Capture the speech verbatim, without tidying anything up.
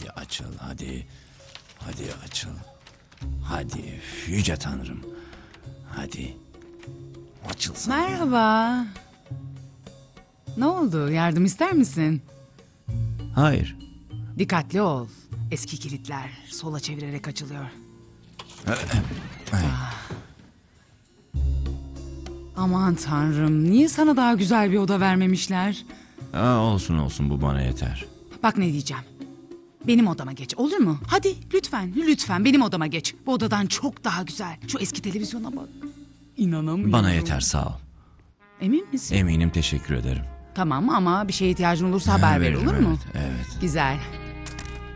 Hadi açıl, hadi. Hadi açıl. Hadi yüce tanrım. Hadi. Açılsın. Merhaba. Ne oldu? Yardım ister misin? Hayır. Dikkatli ol. Eski kilitler sola çevirerek açılıyor. Ay. Aman tanrım, niye sana daha güzel bir oda vermemişler? Aa, olsun olsun, bu bana yeter. Bak ne diyeceğim. Benim odama geç, olur mu? Hadi lütfen, lütfen benim odama geç. Bu odadan çok daha güzel. Şu eski televizyona bak. İnanamıyorum. Bana yeter, sağ ol. Emin misin? Eminim, teşekkür ederim. Tamam ama bir şeye ihtiyacın olursa haber ver, Veririm, olur mu? Evet, evet. Güzel.